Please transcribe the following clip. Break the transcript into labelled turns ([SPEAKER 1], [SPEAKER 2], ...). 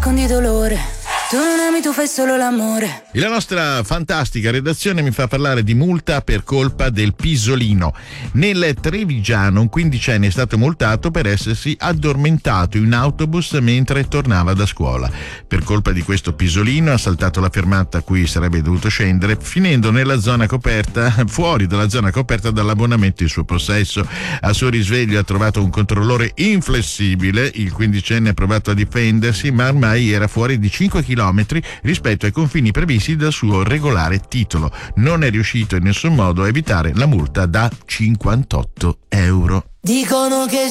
[SPEAKER 1] nascondi dolore. Tu non ami, tu fai solo l'amore.
[SPEAKER 2] E la nostra fantastica redazione mi fa parlare di multa per colpa del pisolino. Nel Trevigiano un quindicenne è stato multato per essersi addormentato in autobus mentre tornava da scuola. Per colpa di questo pisolino ha saltato la fermata a cui sarebbe dovuto scendere, finendo nella zona coperta, fuori dalla zona coperta dall'abbonamento in suo possesso. A suo risveglio ha trovato un controllore inflessibile. Il quindicenne ha provato a difendersi, ma ormai era fuori di 5 chilometri rispetto ai confini previsti dal suo regolare titolo. Non è riuscito in nessun modo a evitare la multa da 58 euro.
[SPEAKER 1] Dicono che